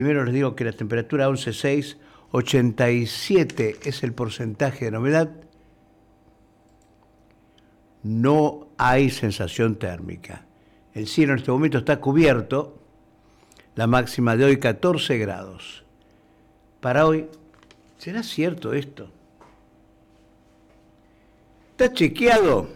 Primero les digo que la temperatura 11.6, 87 es el porcentaje de humedad. No hay sensación térmica. El cielo en este momento está cubierto. La máxima de hoy 14 grados. Para hoy, ¿será cierto esto? ¿Está chequeado?